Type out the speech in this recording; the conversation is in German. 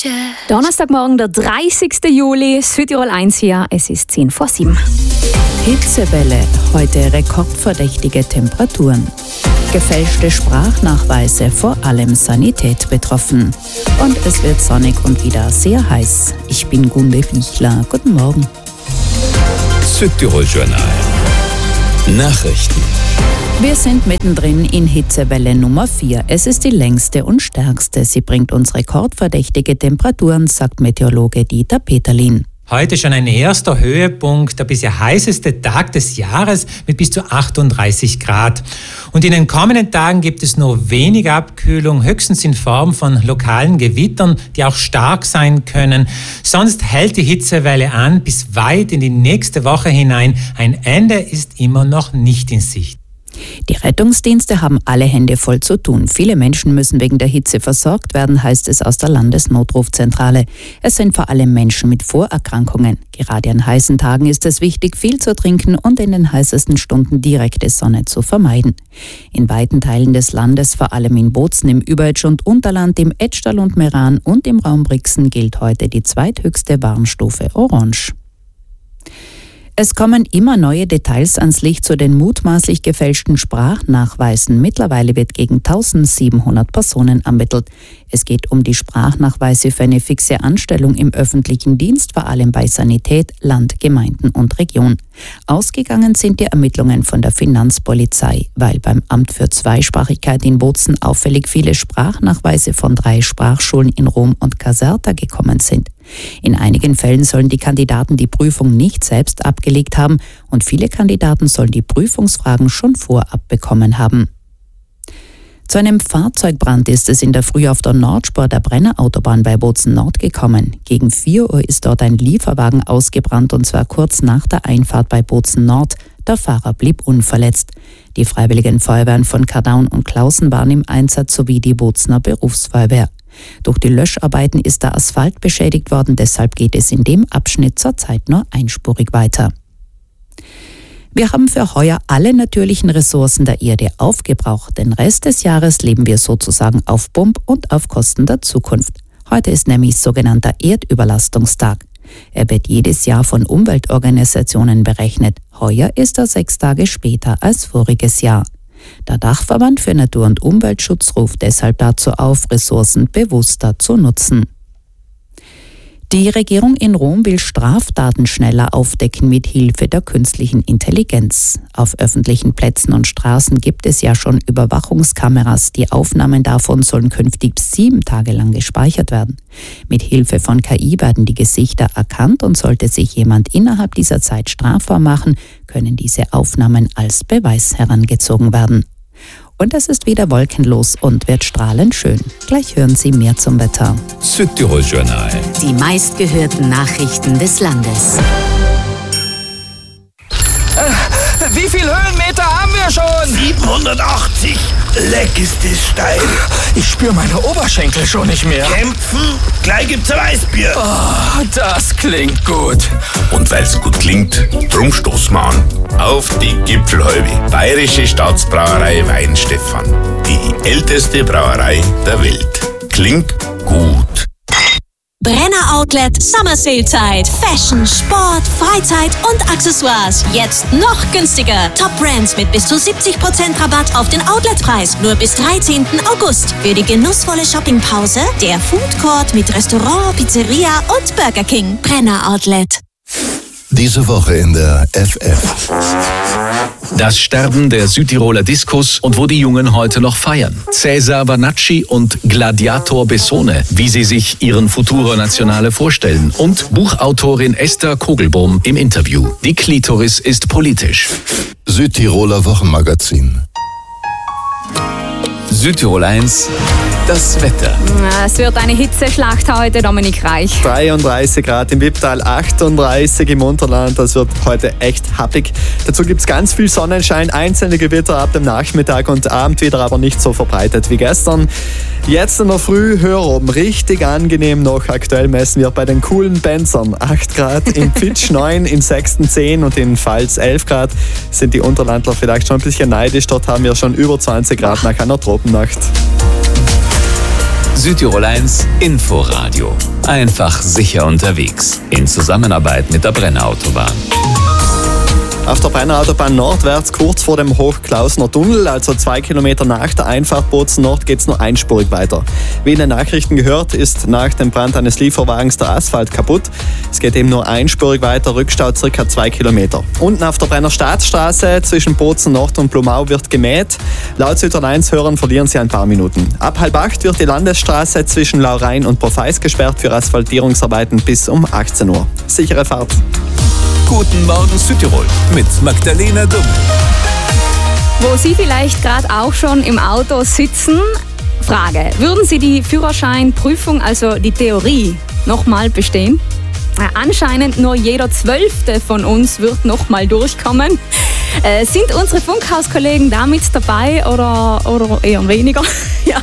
Donnerstagmorgen, der 30. Juli, Südtirol 1 hier. Es ist 7:10. Hitzewelle, heute rekordverdächtige Temperaturen. Gefälschte Sprachnachweise, vor allem Sanität betroffen. Und es wird sonnig und wieder sehr heiß. Ich bin Gunde Bichler. Guten Morgen. Südtirol-Journal. Nachrichten. Wir sind mittendrin in Hitzewelle Nummer 4. Es ist die längste und stärkste. Sie bringt uns rekordverdächtige Temperaturen, sagt Meteorologe Dieter Peterlin. Heute schon ein erster Höhepunkt, der bisher heißeste Tag des Jahres mit bis zu 38 Grad. Und in den kommenden Tagen gibt es nur wenig Abkühlung, höchstens in Form von lokalen Gewittern, die auch stark sein können. Sonst hält die Hitzewelle an bis weit in die nächste Woche hinein. Ein Ende ist immer noch nicht in Sicht. Die Rettungsdienste haben alle Hände voll zu tun. Viele Menschen müssen wegen der Hitze versorgt werden, heißt es aus der Landesnotrufzentrale. Es sind vor allem Menschen mit Vorerkrankungen. Gerade an heißen Tagen ist es wichtig, viel zu trinken und in den heißesten Stunden direkte Sonne zu vermeiden. In weiten Teilen des Landes, vor allem in Bozen, im Überetsch und Unterland, im Etschtal und Meran und im Raum Brixen gilt heute die zweithöchste Warnstufe Orange. Es kommen immer neue Details ans Licht zu den mutmaßlich gefälschten Sprachnachweisen. Mittlerweile wird gegen 1700 Personen ermittelt. Es geht um die Sprachnachweise für eine fixe Anstellung im öffentlichen Dienst, vor allem bei Sanität, Land, Gemeinden und Region. Ausgegangen sind die Ermittlungen von der Finanzpolizei, weil beim Amt für Zweisprachigkeit in Bozen auffällig viele Sprachnachweise von 3 Sprachschulen in Rom und Caserta gekommen sind. In einigen Fällen sollen die Kandidaten die Prüfung nicht selbst abgelegt haben und viele Kandidaten sollen die Prüfungsfragen schon vorab bekommen haben. Zu einem Fahrzeugbrand ist es in der Früh auf der Nordspur der Brennerautobahn bei Bozen Nord gekommen. Gegen 4 Uhr ist dort ein Lieferwagen ausgebrannt und zwar kurz nach der Einfahrt bei Bozen Nord. Der Fahrer blieb unverletzt. Die Freiwilligen Feuerwehren von Kardaun und Klausen waren im Einsatz sowie die Bozener Berufsfeuerwehr. Durch die Löscharbeiten ist der Asphalt beschädigt worden, deshalb geht es in dem Abschnitt zurzeit nur einspurig weiter. Wir haben für heuer alle natürlichen Ressourcen der Erde aufgebraucht. Den Rest des Jahres leben wir sozusagen auf Pump und auf Kosten der Zukunft. Heute ist nämlich sogenannter Erdüberlastungstag. Er wird jedes Jahr von Umweltorganisationen berechnet. Heuer ist er 6 Tage später als voriges Jahr. Der Dachverband für Natur- und Umweltschutz ruft deshalb dazu auf, Ressourcen bewusster zu nutzen. Die Regierung in Rom will Straftaten schneller aufdecken mit Hilfe der künstlichen Intelligenz. Auf öffentlichen Plätzen und Straßen gibt es ja schon Überwachungskameras. Die Aufnahmen davon sollen künftig 7 Tage lang gespeichert werden. Mit Hilfe von KI werden die Gesichter erkannt und sollte sich jemand innerhalb dieser Zeit strafbar machen, können diese Aufnahmen als Beweis herangezogen werden. Und es ist wieder wolkenlos und wird strahlend schön. Gleich hören Sie mehr zum Wetter. Südtirol-Journal. Die meistgehörten Nachrichten des Landes. Wie viel Höhenmeter haben wir schon? 780. Leck ist es steil. Ich spüre meine Oberschenkel schon nicht mehr. Kämpfen? Gleich gibt's ein Weißbier. Oh, das klingt gut. Und weil's gut klingt, drum stoßen wir an. Auf die Gipfelhalbe. Bayerische Staatsbrauerei Weinstefan. Die älteste Brauerei der Welt. Klingt gut. Brenner Outlet Summer Sale Zeit. Fashion, Sport, Freizeit und Accessoires. Jetzt noch günstiger. Top Brands mit bis zu 70% Rabatt auf den Outletpreis. Nur bis 13. August. Für die genussvolle Shoppingpause der Food Court mit Restaurant, Pizzeria und Burger King. Brenner Outlet. Diese Woche in der FF. Das Sterben der Südtiroler Discos und wo die Jungen heute noch feiern. Cesar Vanacci und Gladiator Bessone, wie sie sich ihren Futuro Nationale vorstellen. Und Buchautorin Esther Kogelbohm im Interview. Die Klitoris ist politisch. Südtiroler Wochenmagazin. Südtirol 1, das Wetter. Es wird eine Hitzeschlacht heute, Dominik Reich. 33 Grad im Wipptal, 38 im Unterland. Das wird heute echt happig. Dazu gibt es ganz viel Sonnenschein, einzelne Gewitter ab dem Nachmittag und Abend wieder, aber nicht so verbreitet wie gestern. Jetzt in der Früh höher oben, richtig angenehm noch. Aktuell messen wir bei den coolen Benzern 8 Grad, in Pitsch 9, in Sexten 10 und in Pfalz 11 Grad. Sind die Unterlandler vielleicht schon ein bisschen neidisch. Dort haben wir schon über 20 Grad nach einer Tropennacht. Südtirol 1 Inforadio. Einfach sicher unterwegs. In Zusammenarbeit mit der Brenner Autobahn. Auf der Brenner Autobahn nordwärts, kurz vor dem Hochklausner Tunnel, also 2 Kilometer nach der Einfahrt Bozen Nord, geht es nur einspurig weiter. Wie in den Nachrichten gehört, ist nach dem Brand eines Lieferwagens der Asphalt kaputt. Es geht eben nur einspurig weiter, Rückstau ca. 2 Kilometer. Unten auf der Brenner Staatsstraße zwischen Bozen Nord und Blumau wird gemäht. Laut Südtirol 1 Hörern verlieren sie ein paar Minuten. Ab 7:30 wird die Landesstraße zwischen Laurein und Profeis gesperrt für Asphaltierungsarbeiten bis um 18 Uhr. Sichere Fahrt. Guten Morgen Südtirol mit Magdalena Dumm. Wo Sie vielleicht gerade auch schon im Auto sitzen. Frage, würden Sie die Führerscheinprüfung, also die Theorie, nochmal bestehen? Anscheinend nur jeder 12. von uns wird nochmal durchkommen. Sind unsere Funkhauskollegen damit dabei oder eher weniger? Ja,